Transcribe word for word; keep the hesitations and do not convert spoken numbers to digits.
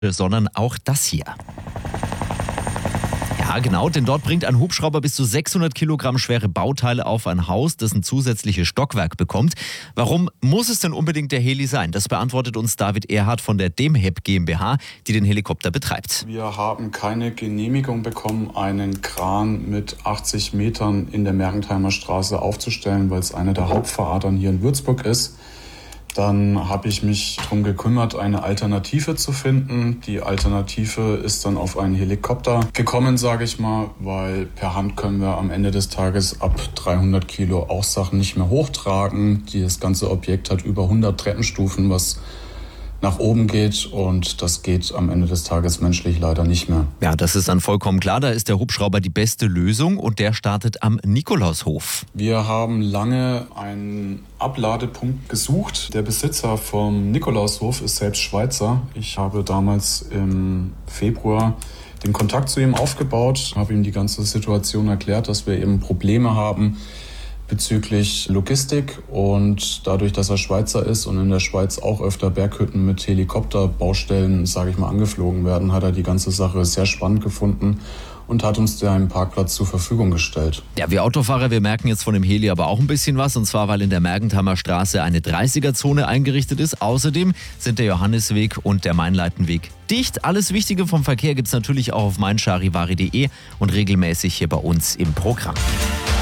sondern auch das hier. Ja, genau, denn dort bringt ein Hubschrauber bis zu sechshundert Kilogramm schwere Bauteile auf ein Haus, das ein zusätzliches Stockwerk bekommt. Warum muss es denn unbedingt der Heli sein? Das beantwortet uns David Erhardt von der Demheb GmbH, die den Helikopter betreibt. Wir haben keine Genehmigung bekommen, einen Kran mit achtzig Metern in der Mergentheimer Straße aufzustellen, weil es eine der Hauptfahradern hier in Würzburg ist. Dann habe ich mich darum gekümmert, eine Alternative zu finden. Die Alternative ist dann auf einen Helikopter gekommen, sage ich mal, weil per Hand können wir am Ende des Tages ab dreihundert Kilo auch Sachen nicht mehr hochtragen. Das ganze Objekt hat über hundert Treppenstufen, was nach oben geht, und das geht am Ende des Tages menschlich leider nicht mehr. Ja, das ist dann vollkommen klar. Da ist der Hubschrauber die beste Lösung und der startet am Nikolaushof. Wir haben lange einen Abladepunkt gesucht. Der Besitzer vom Nikolaushof ist selbst Schweizer. Ich habe damals im Februar den Kontakt zu ihm aufgebaut, habe ihm die ganze Situation erklärt, dass wir eben Probleme haben bezüglich Logistik, und dadurch, dass er Schweizer ist und in der Schweiz auch öfter Berghütten mit Helikopterbaustellen, sage ich mal, angeflogen werden, hat er die ganze Sache sehr spannend gefunden und hat uns da einen Parkplatz zur Verfügung gestellt. Ja, wir Autofahrer, wir merken jetzt von dem Heli aber auch ein bisschen was, und zwar, weil in der Mergentheimer Straße eine dreißiger-Zone eingerichtet ist. Außerdem sind der Johannisweg und der Mainleitenweg dicht. Alles Wichtige vom Verkehr gibt's natürlich auch auf mein charivari punkt de und regelmäßig hier bei uns im Programm.